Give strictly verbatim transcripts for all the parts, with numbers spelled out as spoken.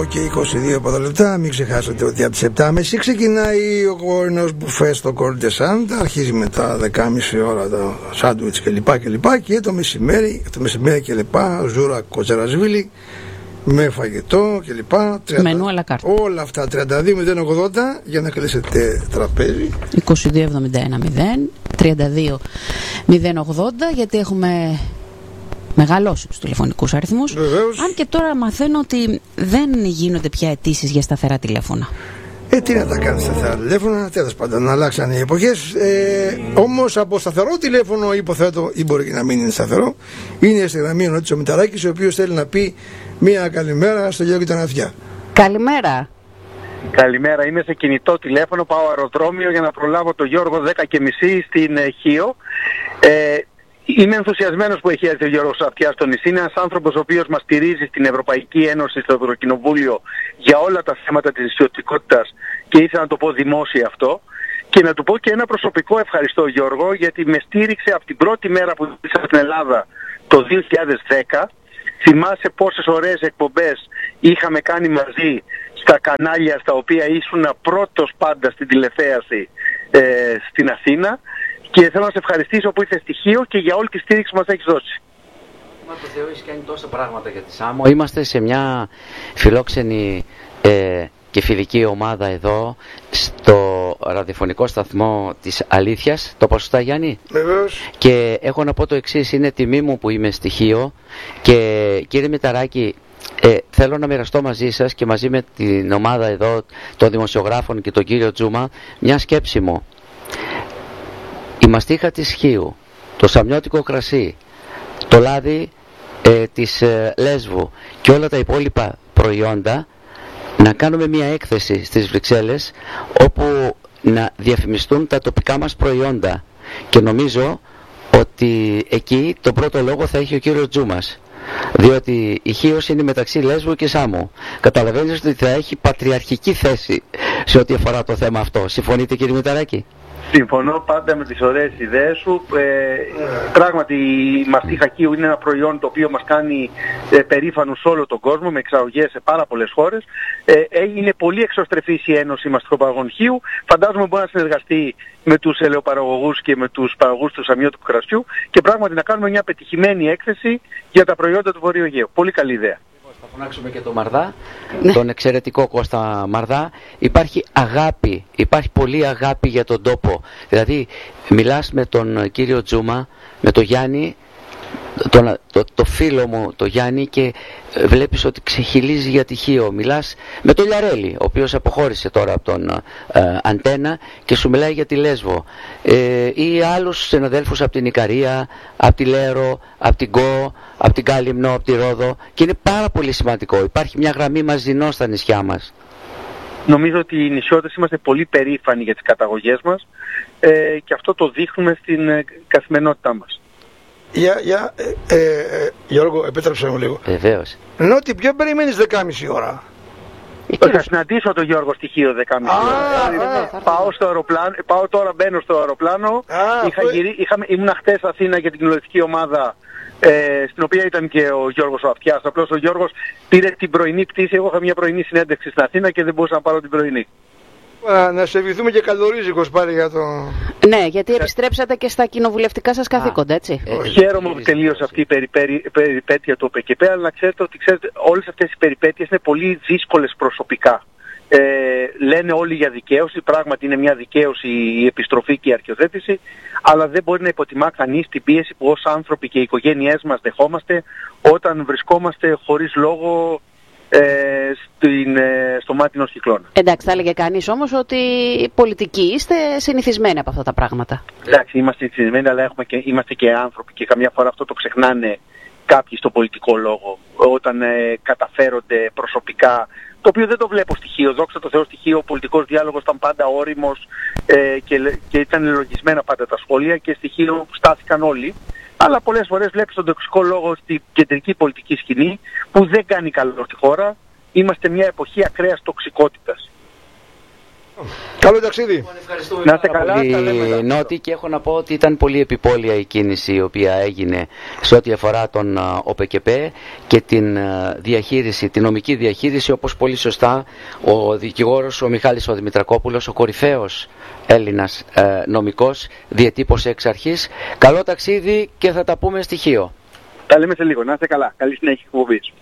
οκτώ και είκοσι δύο πρώτα λεπτά. Μην ξεχάσετε ότι από τις επτά και μισή ξεκινάει ο κορινός μπουφέ στο Κορντεσάντ. Αρχίζει μετά δέκα και μισή ώρα το σάντουιτς κλπ. Και, και, και το μεσημέρι, το μεσημέρι κλπ. Ζούρα Κοτσερασβίλη με φαγητό κλπ. Μενού à la carte. Όλα αυτά τριάντα δύο μηδέν ογδόντα για να κλείσετε τραπέζι. είκοσι δύο εβδομήντα ένα μηδέν τριάντα δύο μηδέν ογδόντα, γιατί έχουμε μεγαλώσει τους τηλεφωνικούς αριθμούς. Βεβαίως. Αν και τώρα μαθαίνω ότι δεν γίνονται πια αιτήσεις για σταθερά τηλέφωνα. Ε, τι να τα κάνει σταθερά τηλέφωνα, τέλος πάντων, να αλλάξαν οι εποχές. Ε, όμως από σταθερό τηλέφωνο, υποθέτω, ή μπορεί και να μην είναι σταθερό, είναι στη γραμμή ο Νότης ο Μηταράκης, ο οποίος θέλει να πει μία καλημέρα στο Γιώργο Ταναφιά. Καλημέρα. Καλημέρα, είμαι σε κινητό τηλέφωνο, πάω αεροδρόμιο για να προλάβω το Γιώργο δέκα και μισή στην ε, Χίο. Ε, Είμαι ενθουσιασμένος που έχει έρθει ο Γιώργος Αυτιάς στο νησί. Είναι ένας άνθρωπος ο οποίος μας στηρίζει στην Ευρωπαϊκή Ένωση, στο Ευρωκοινοβούλιο για όλα τα θέματα της νησιωτικότητας και ήθελα να το πω δημόσια αυτό. Και να του πω και ένα προσωπικό ευχαριστώ, Γιώργο, γιατί με στήριξε από την πρώτη μέρα που ήρθα στην Ελλάδα το δύο χιλιάδες δέκα. Θυμάσαι πόσες ωραίες εκπομπές είχαμε κάνει μαζί στα κανάλια στα οποία ήσουν πρώτος πάντα στην τηλεθέαση ε, στην Αθήνα. Και θέλω να σε ευχαριστήσω που ήρθε στοιχείο και για όλη τη στήριξη που μας έχεις δώσει. Μα το Θεό έχει κάνει τόσα πράγματα για τη Σάμο. Είμαστε σε μια φιλόξενη ε, και φιλική ομάδα εδώ στο ραδιοφωνικό σταθμό της Αλήθειας. Το πω σωστά, Γιάννη? Βεβαίως. Και έχω να πω το εξής, είναι τιμή μου που είμαι στοιχείο και κύριε Μηταράκη, Ε, θέλω να μοιραστώ μαζί σας και μαζί με την ομάδα εδώ των δημοσιογράφων και τον κύριο Τζούμα μια σκέψη μου. Η μαστίχα της Χίου, το σαμιώτικο κρασί, το λάδι ε, της ε, Λέσβου και όλα τα υπόλοιπα προϊόντα, να κάνουμε μια έκθεση στις Βρυξέλλες όπου να διαφημιστούν τα τοπικά μας προϊόντα, και νομίζω ότι εκεί το πρώτο λόγο θα έχει ο κύριος Τζούμας, διότι η Χίος είναι μεταξύ Λέσβου και Σάμου. Καταλαβαίνεις ότι θα έχει πατριαρχική θέση σε ό,τι αφορά το θέμα αυτό. Συμφωνείτε, κύριε Μηταράκη? Συμφωνώ πάντα με τις ωραίες ιδέες σου. Ε, πράγματι η μαστίχα Χίου είναι ένα προϊόν το οποίο μας κάνει ε, περήφανους σε όλο τον κόσμο, με εξαγωγές σε πάρα πολλές χώρες. Ε, είναι πολύ εξωστρεφής η Ένωση Μαστιχοπαραγωγών Χίου. Φαντάζομαι μπορεί να συνεργαστεί με τους ελαιοπαραγωγούς και με τους παραγωγούς του σαμιώτικου κρασιού και πράγματι να κάνουμε μια πετυχημένη έκθεση για τα προϊόντα του Βορείου Αιγαίου. Πολύ καλή ιδέα. Θα φωνάξουμε και τον Μαρδά, τον εξαιρετικό Κώστα Μαρδά. Υπάρχει αγάπη, υπάρχει πολύ αγάπη για τον τόπο. Δηλαδή μιλάς με τον κύριο Τζούμα, με τον Γιάννη, το, το, το φίλο μου το Γιάννη, και βλέπεις ότι ξεχυλίζει για τυχείο. Μιλάς με τον Λιαρέλη, ο οποίος αποχώρησε τώρα από τον ε, Αντένα και σου μιλάει για τη Λέσβο, ε, ή άλλους συναδέλφους από την Ικαρία, από τη Λέρο, από την Κο, από την Κάλυμνο, από τη Ρόδο, και είναι πάρα πολύ σημαντικό. Υπάρχει μια γραμμή μαζινό στα νησιά μας. Νομίζω ότι οι νησιώτες είμαστε πολύ περήφανοι για τις καταγωγές μας ε, και αυτό το δείχνουμε στην ε, καθημερινότητά μας. Για, για, ε, ε, ε, Γιώργο, επέτρεψε μου λίγο. Βεβαίως. Νότι, ποιο περιμένεις δέκα και μισή ώρα? Θα συναντήσω τον Γιώργο στοιχείο δέκα και μισή ώρα. Πάω στο αεροπλάνο, πάω τώρα, μπαίνω στο αεροπλάνο. Α, Είχα αυτό... γυρί, είχα, ήμουν χτες Αθήνα για την κοινοβουλευτική ομάδα, ε, στην οποία ήταν και ο Γιώργος ο Αυτιάς. Απλώς ο Γιώργος πήρε την πρωινή πτήση, εγώ είχα μια πρωινή συνέντευξη στην Αθήνα και δεν μπορούσα να πάρω την πρωινή. Α, να σε ευχηθούμε και καλορίζικος πάλι για το... Ναι, γιατί επιστρέψατε και στα κοινοβουλευτικά σας καθήκοντα, έτσι. Ε, Χαίρομαι που τελείωσε αυτή η περι, περι, περιπέτεια του ΟΠΕΚΕΠΕ, αλλά να ξέρετε ότι ξέρετε, όλες αυτές οι περιπέτειες είναι πολύ δύσκολες προσωπικά. Ε, λένε όλοι για δικαίωση, πράγματι είναι μια δικαίωση η επιστροφή και η αρχιοθέτηση, αλλά δεν μπορεί να υποτιμά κανείς την πίεση που ως άνθρωποι και οι οικογένειές μας δεχόμαστε όταν βρισκόμαστε χωρίς λόγο Ε, στην, ε, στο μάτι ενός κυκλώνα. Εντάξει, θα έλεγε κανείς όμως ότι πολιτικοί είστε συνηθισμένοι από αυτά τα πράγματα. Εντάξει, είμαστε συνηθισμένοι, αλλά έχουμε και, είμαστε και άνθρωποι και καμιά φορά αυτό το ξεχνάνε κάποιοι στο πολιτικό λόγο, όταν ε, καταφέρονται προσωπικά, το οποίο δεν το βλέπω στοιχείο. Δόξα τω Θεώ, στοιχείο, ο πολιτικός διάλογος ήταν πάντα όριμος ε, και, και ήταν λογισμένα πάντα τα σχόλια και στοιχείο στάθηκαν όλοι. Αλλά πολλές φορές βλέπεις τον τοξικό λόγο στην κεντρική πολιτική σκηνή που δεν κάνει καλό στη χώρα. Είμαστε μια εποχή ακραίας τοξικότητας. Καλό ταξίδι. Να είστε καλά. Πολύ Νότι, και έχω να πω ότι ήταν πολύ επιπόλαια η κίνηση η οποία έγινε σε ό,τι αφορά τον ΟΠΕΚΕΠΕ και την διαχείριση, την νομική διαχείριση, όπως πολύ σωστά ο δικηγόρος ο Μιχάλης ο Δημητρακόπουλος, ο κορυφαίος Έλληνας ε, νομικός, διετύπωσε εξ αρχής. Καλό ταξίδι και θα τα πούμε στοιχείο. Τα λέμε σε λίγο. Να είστε καλά. Καλή συνέχεια εκπομπής.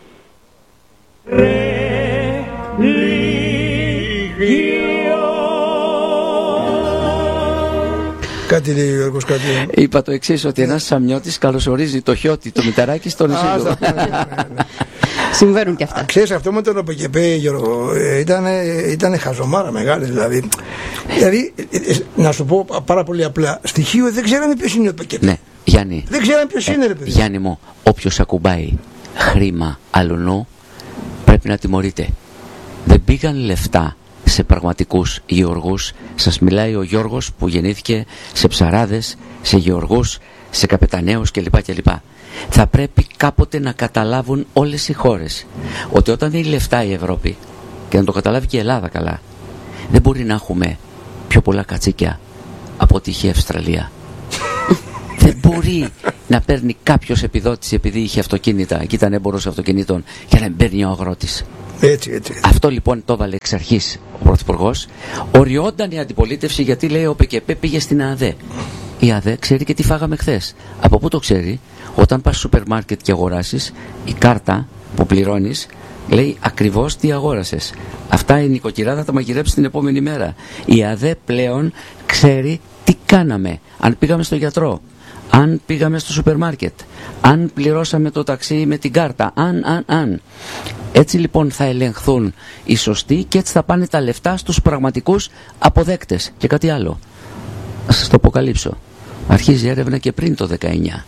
Κάτι λέει ο Γιώργος, κάτι. Είπα το εξής, ότι ένας Σαμιώτης καλωσορίζει το Χιώτη, το Μηταράκι στο νησί του. Συμβαίνουν και αυτά. Ξέρεις, αυτό με τον ΟΠΕΚΕΠΕ, Γιώργο, ήταν, ήταν χαζομάρα μεγάλη. Δηλαδή, δηλαδή, να σου πω πάρα πολύ απλά, στοιχείο δεν ξέραμε ποιος είναι ο ΟΠΕΚΕΠΕ. Ναι, Γιάννη. Δεν ξέραμε ποιος ε, είναι, ρε παιδί. Γιάννη μου, όποιος ακουμπάει χρήμα αλουνού πρέπει να τιμωρείται. Δεν πήγαν λεφτά σε πραγματικούς γεωργούς. Σας μιλάει ο Γιώργος που γεννήθηκε σε ψαράδες, σε γεωργούς, σε καπεταναίους κλπ. κλπ. Θα πρέπει κάποτε να καταλάβουν όλες οι χώρες ότι όταν δίνει λεφτά η Ευρώπη, και να το καταλάβει και η Ελλάδα καλά, δεν μπορεί να έχουμε πιο πολλά κατσίκια από ό,τι είχε η Αυστραλία. Δεν μπορεί να παίρνει κάποιος επιδότηση επειδή είχε αυτοκίνητα και ήταν έμπορος αυτοκινήτων και να παίρνει ο αγρότης. Έτσι, έτσι. Αυτό λοιπόν το έβαλε εξ αρχής ο Πρωθυπουργός. Οριόταν η αντιπολίτευση γιατί λέει ο ΟΠΕΚΕΠΕ πήγε στην ΑΔΕ. Η ΑΔΕ ξέρει και τι φάγαμε χθες. Από πού το ξέρει? Όταν πας στο σούπερ μάρκετ και αγοράσεις, η κάρτα που πληρώνεις λέει ακριβώς τι αγόρασες. Αυτά η νοικοκυρά θα τα μαγειρέψει την επόμενη μέρα. Η ΑΔΕ πλέον ξέρει τι κάναμε. Αν πήγαμε στο γιατρό, αν πήγαμε στο σούπερ μάρκετ, αν πληρώσαμε το ταξί με την κάρτα, αν, αν, αν. Έτσι λοιπόν θα ελεγχθούν οι σωστοί και έτσι θα πάνε τα λεφτά στους πραγματικούς αποδέκτες. Και κάτι άλλο, να σας το αποκαλύψω. Αρχίζει έρευνα και πριν το δεκαεννιά.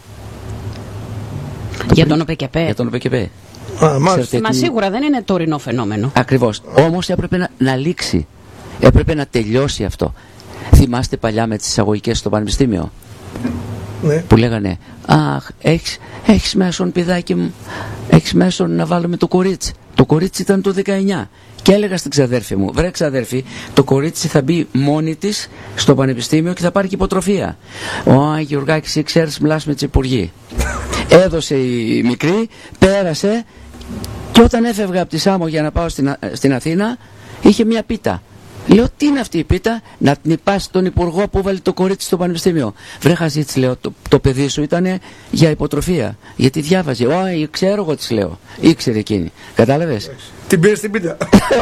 Για τον ΟΠΕΚΕΠΕ. Για τον ΟΠΕΚΕΠΕ. Α, μάλιστα. Μα σίγουρα δεν είναι τωρινό φαινόμενο. Ακριβώς. Όμως έπρεπε να, να λήξει. Έπρεπε να τελειώσει αυτό. Θυμάστε παλιά με τις εισαγωγικές στο πανεπιστήμιο? Ναι. Που λέγανε, αχ, έχεις, έχεις μέσον παιδάκι μου, έχεις μέσον να βάλουμε το κορίτσι. Το κορίτσι ήταν το δεκαεννιά. Και έλεγα στην ξαδέρφη μου, βρε ξαδέρφη, το κορίτσι θα μπει μόνη της στο πανεπιστήμιο και θα πάρει και υποτροφία. Ω, Γιουργάκη, εσύ ξέρεις, μιλάς με τις υπουργοί. Έδωσε η μικρή, πέρασε και όταν έφευγα από τη Σάμο για να πάω στην, στην Αθήνα, είχε μια πίτα. Λέω, τι είναι αυτή η πίτα? Να την υπάσει τον υπουργό που βάλει το κορίτσι στο πανεπιστήμιο. Βρε χαζίτς, λέω, το, το παιδί σου ήταν για υποτροφία. Γιατί διάβαζε. Ω, ξέρω εγώ, της λέω. Ήξερε εκείνη. Κατάλαβες? Την πήρε στην πίτα.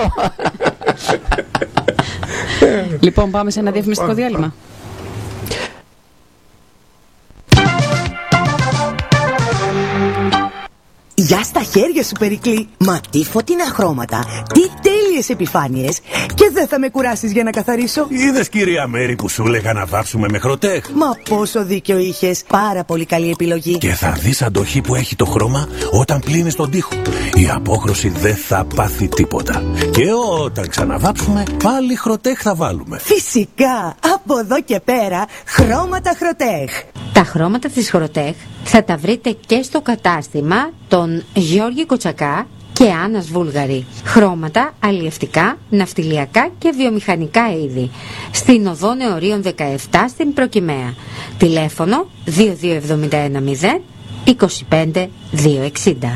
Λοιπόν, πάμε σε ένα διαφημιστικό διάλειμμα. Γεια στα χέρια σου, Περικλή. Μα τι φωτεινά χρώματα, τι τέλειες επιφάνειες. Και δεν θα με κουράσεις για να καθαρίσω. Είδες, κυρία Μέρη, που σου έλεγα να βάψουμε με Χροτέχ? Μα πόσο δίκιο είχες. Πάρα πολύ καλή επιλογή. Και θα δεις αντοχή που έχει το χρώμα όταν πλύνεις τον τοίχο. Η απόχρωση δεν θα πάθει τίποτα. Και όταν ξαναβάψουμε, πάλι Χροτέχ θα βάλουμε. Φυσικά. Από εδώ και πέρα, χρώματα Χροτέχ. Τα χρώματα της Χροτέχ θα τα βρείτε και στο κατάστημα των Γιώργη Κοτσακά και Άννας Βούλγαρη. Χρώματα αλλιευτικά, ναυτιλιακά και βιομηχανικά είδη. Στην οδό Νεωρίων δεκαεπτά στην Προκυμαία. Τηλέφωνο δύο δύο εβδομήντα ένα μηδέν είκοσι πέντε διακόσια εξήντα.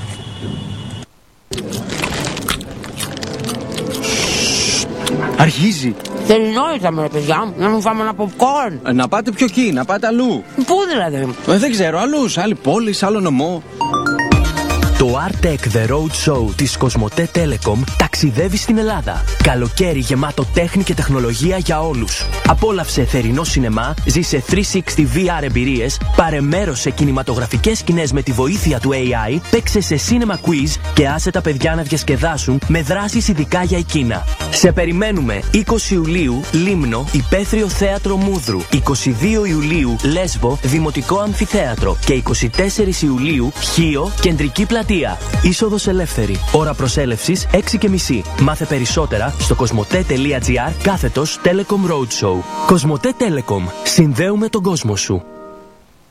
Αρχίζει. Δεν νόησαμε, ρε παιδιά μου, να μου φάμε ένα popcorn. Να πάτε πιο εκεί, να πάτε αλλού. Πού δηλαδή? Ε, δεν ξέρω, αλλού, σε άλλη πόλη, σε άλλο νομό. Το Artec The Road Show της Κοσμοτέ Telecom ταξιδεύει στην Ελλάδα. Καλοκαίρι γεμάτο τέχνη και τεχνολογία για όλους. Απόλαυσε θερινό σινεμά, ζήσε τριακόσια εξήντα βι αρ εμπειρίες, πάρε μέρος σε κινηματογραφικές σκηνές με τη βοήθεια του έι άι, παίξε σε cinema quiz και άσε τα παιδιά να διασκεδάσουν με δράσεις ειδικά για εκείνα. Σε περιμένουμε είκοσι Ιουλίου Λίμνο, Υπαίθριο Θέατρο Μούδρου, είκοσι δύο Ιουλίου Λέσβο, Δημοτικό Αμφιθέατρο και είκοσι τέσσερις Ιουλίου Χίο, Κεντρική Πλατεία. Είσοδος ελεύθερη. Ώρα προσέλευσης έξι και μισή. Μάθε περισσότερα στο κοσμοτέ.gr κάθετος Telecom Roadshow. Κοσμοτέ Telecom. Συνδέουμε τον κόσμο σου.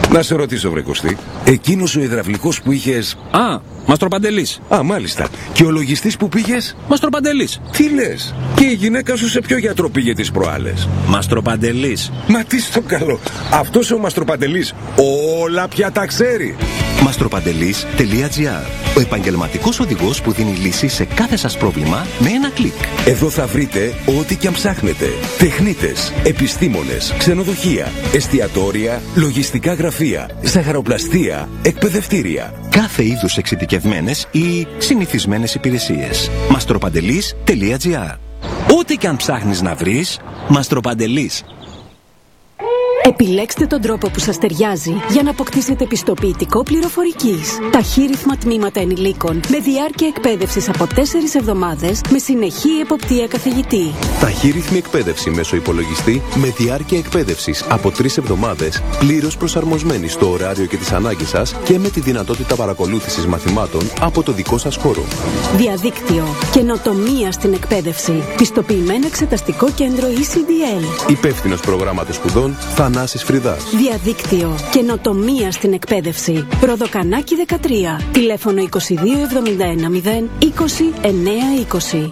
Να σε ρωτήσω, βρε Κωστή, εκείνος ο υδραυλικός που είχες... Α, Μαστροπαντελής. Α, μάλιστα. Και ο λογιστής που πήγες? Μαστροπαντελής. Τι λες? Και η γυναίκα σου σε ποιο γιατρό πήγε τις προάλλες? Μαστροπαντελής. Μα τι στο καλό. Αυτός ο Μαστροπαντελής όλα πια τα ξέρει. μαστροπαντελής τελεία τζι άρ. Ο επαγγελματικός οδηγός που δίνει λύση σε κάθε σας πρόβλημα με ένα κλικ. Εδώ θα βρείτε ό,τι και αν ψάχνετε. Τεχνίτες, επιστήμονες, ξενοδοχεία, εστιατόρια, λογιστικά γραφεία, ζαχαροπλαστεία, εκπαιδευτήρια. Κάθε είδους εξειδικευμένες ή συνηθισμένες υπηρεσίες. μαστροπαντελής τελεία τζι άρ. Ό,τι και αν ψάχνεις να βρεις, Μαστροπαντελής. Επιλέξτε τον τρόπο που σας ταιριάζει για να αποκτήσετε πιστοποιητικό πληροφορικής. Ταχύρυθμα τμήματα ενηλίκων με διάρκεια εκπαίδευσης από τέσσερις εβδομάδες με συνεχή εποπτεία καθηγητή. Ταχύρυθμη εκπαίδευση μέσω υπολογιστή με διάρκεια εκπαίδευσης από τρεις εβδομάδες, πλήρως προσαρμοσμένη στο ωράριο και τις ανάγκες σας και με τη δυνατότητα παρακολούθησης μαθημάτων από το δικό σας χώρο. Διαδίκτυο. Καινοτομία στην εκπαίδευση. Πιστοποιημένο εξεταστικό κέντρο ι σι ντι ελ. Υπεύθυνος προγράμματος σπουδών Θανάσης Φρυδάς. Διαδίκτυο. Καινοτομία στην εκπαίδευση. Ροδοκανάκι δεκατρία. Τηλέφωνο είκοσι δύο εβδομήντα ένα μηδέν είκοσι εννέα είκοσι.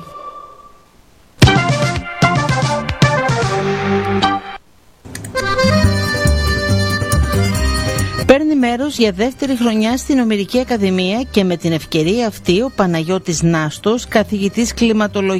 Παίρνει μέρος για δεύτερη χρονιά στην Ομηρική Ακαδημία και με την ευκαιρία αυτή ο Παναγιώτης Νάστος, καθηγητής κλιματολογίας